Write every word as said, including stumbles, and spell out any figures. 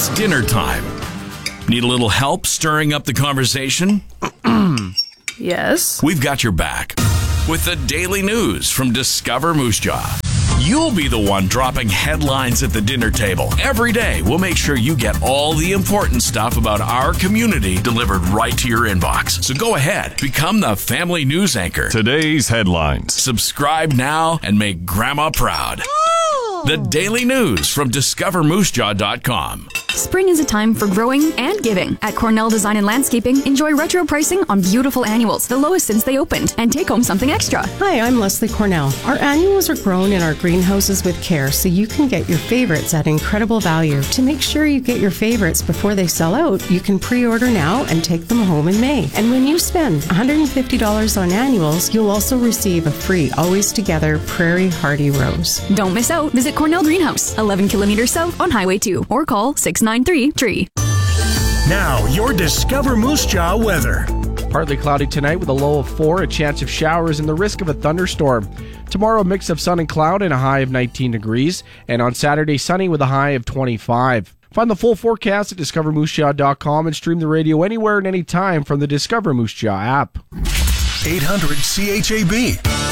It's dinner time. Need a little help stirring up the conversation? Yes. We've got your back with the daily news from Discover Moose Jaw. You'll be the one dropping headlines at the dinner table. Every day, we'll make sure you get all the important stuff about our community delivered right to your inbox. So go ahead, become the family news anchor. Today's headlines. Subscribe now and make Grandma proud. The daily news from discover moose jaw dot com. Spring is a time for growing and giving. At Cornell Design and Landscaping, enjoy retro pricing on beautiful annuals, the lowest since they opened, and take home something extra. Hi, I'm Leslie Cornell. Our annuals are grown in our greenhouses with care, so you can get your favorites at incredible value. To make sure you get your favorites before they sell out, you can pre-order now and take them home in May. And when you spend one hundred fifty dollars on annuals, you'll also receive a free Always Together Prairie Hardy Rose. Don't miss out. Visit Cornell Greenhouse, eleven kilometers south on Highway two, or call six nine three tree. Now, your Discover Moose Jaw weather. Partly cloudy tonight with a low of four, a chance of showers, and the risk of a thunderstorm. Tomorrow, a mix of sun and cloud and a high of nineteen degrees. And on Saturday, sunny with a high of twenty-five. Find the full forecast at discover moose jaw dot com and stream the radio anywhere and anytime from the Discover Moose Jaw app. eight hundred C H A B.